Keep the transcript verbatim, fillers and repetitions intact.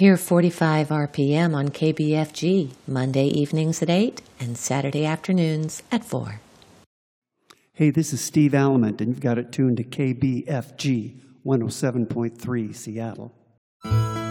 Hear forty-five R P M on K B F G, Monday evenings at eight and Saturday afternoons at four. Hey, this is Steve Alamant, and you've got it tuned to K B F G one oh seven point three Seattle.